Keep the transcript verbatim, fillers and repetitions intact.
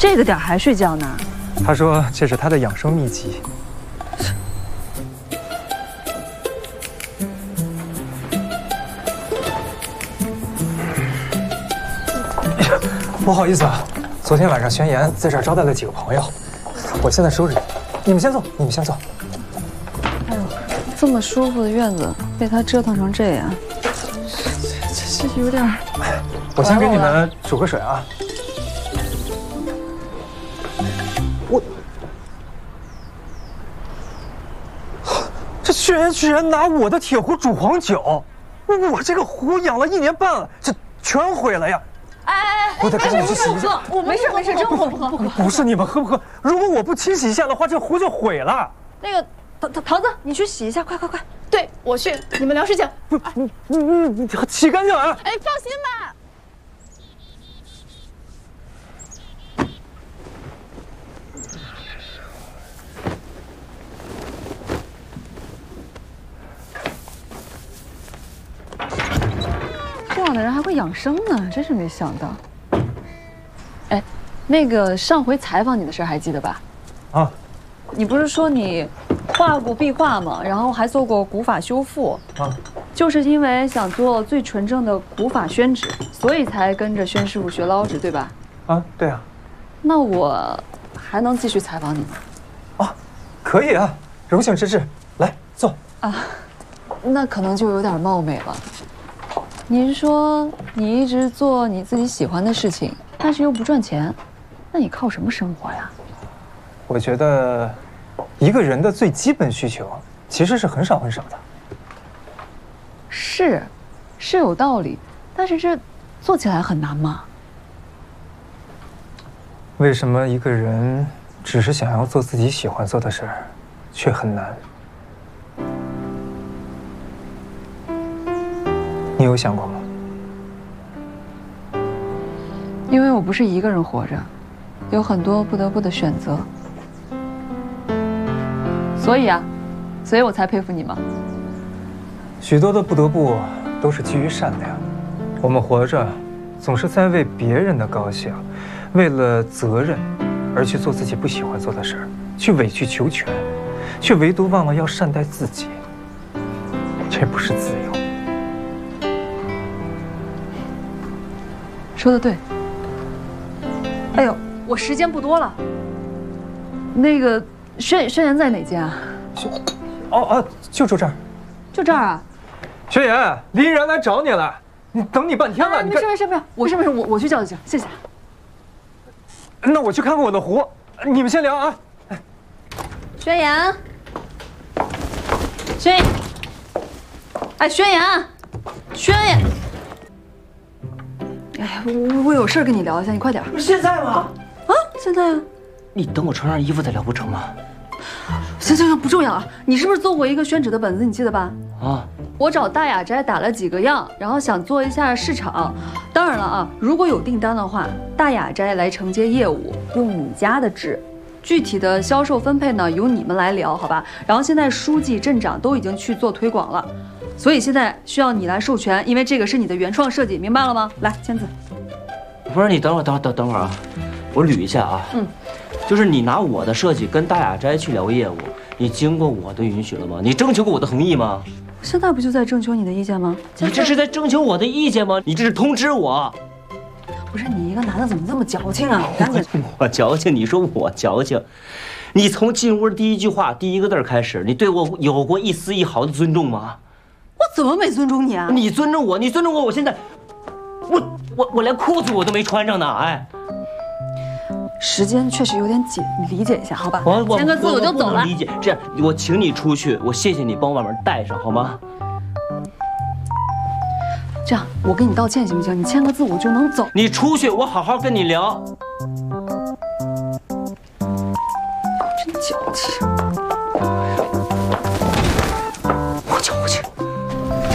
这个点还睡觉呢？ 他说这是他的养生秘籍。不好意思啊，昨天晚上宣言在这儿招待了几个朋友，我现在收拾。你们先坐，你们先坐。 哎呦，这么舒服的院子被他折腾成这样，这这有点…… 我先给你们煮个水啊。我这宣言居然拿我的铁壶煮黄酒，我这个壶养了一年半了，这全毁了呀！ 哎哎， 我得赶紧去洗一下。 我没事没事，真喝不喝不喝。 不是你们喝不喝？如果我不清洗一下的话，这壶就毁了。 那个桃桃桃子，你去洗一下，快快快！ 对，我去，你们聊事情。 不，你你你你洗干净啊！ 哎，放心吧。 这样的人还会养生呢，真是没想到。哎，那个上回采访你的事还记得吧？ 啊， 你不是说你画过壁画吗？然后还做过古法修复啊， 就是因为想做最纯正的古法宣纸，所以才跟着宣师傅学捞纸，对吧？ 啊，对啊。 那我还能继续采访你吗？ 啊，可以啊，荣幸之至，来坐。 啊，那可能就有点冒昧了。 你是说你一直做你自己喜欢的事情，但是又不赚钱，那你靠什么生活呀？ 我觉得，一个人的最基本需求其实是很少很少的。 是，是有道理，但是这做起来很难吗？ 为什么一个人只是想要做自己喜欢做的事儿，却很难？ 你有想过吗？ 因为我不是一个人活着，有很多不得不的选择，所以啊，所以我才佩服你嘛。 许多的不得不都是基于善良。我们活着，总是在为别人的高兴，为了责任，而去做自己不喜欢做的事儿，去委曲求全，却唯独忘了要善待自己。这不是自由。 说的对。哎呦，我时间不多了。那个宣宣言在哪间啊？ 宣，哦哦，就住这儿。 就这儿啊？ 宣言，林然来找你了，你等你半天了。 哎、没事没事没事，我是没事，我我去叫就行，谢谢。 那我去看看我的壶，你们先聊啊。 宣言，宣言，哎，宣言，宣言。 哎呀，我我有事跟你聊一下，你快点。 不是现在吗？ 啊，现在啊。 你等我穿上衣服再聊不成吗？ 行行行，不重要啊。你是不是做过一个宣纸的本子？你记得吧？ 啊。 我找大雅斋打了几个样，然后想做一下市场。当然了啊，如果有订单的话，大雅斋来承接业务，用你家的纸。具体的销售分配呢，由你们来聊，好吧？然后现在书记、镇长都已经去做推广了。 所以现在需要你来授权，因为这个是你的原创设计，明白了吗？来签字。 不是你等会儿，等会儿，等等会儿啊，我捋一下啊。嗯，就是你拿我的设计跟大雅斋去聊业务，你经过我的允许了吗？你征求过我的同意吗？ 现在不就在征求你的意见吗？ 你这是在征求我的意见吗？你这是通知我。 不是你一个男的怎么这么矫情啊？赶紧。 我矫情？你说我矫情？你从进屋的第一句话、第一个字开始，你对我有过一丝一毫的尊重吗？ 我怎么没尊重你啊？ 你尊重我，你尊重我，我现在，我我我连裤子我都没穿上呢，哎。 时间确实有点紧，你理解一下，好吧？ 我我签个字我就走了。 理解，这样我请你出去，我谢谢你帮我把门带上，好吗？ 这样，我给你道歉行不行？你签个字我就能走。 你出去，我好好跟你聊。 真矫情。